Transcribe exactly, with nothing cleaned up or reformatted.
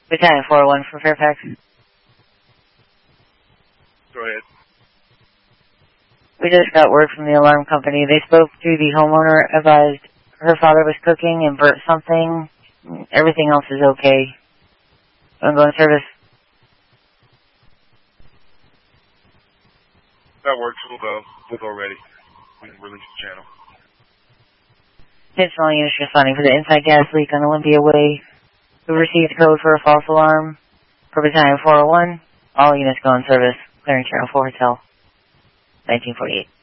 Battalion four oh one for Fairfax. Go ahead. We just got word from the alarm company. They spoke to the homeowner, advised her father was cooking and burnt something. Everything else is okay. I'm going to service. That works. We'll go. We'll go ready. We can release the channel. Additional units responding for the inside gas leak on Olympia Way. We received code for a false alarm for Battalion four oh one. All units go in service. Clearing channel four Hotel. nineteen forty-eight.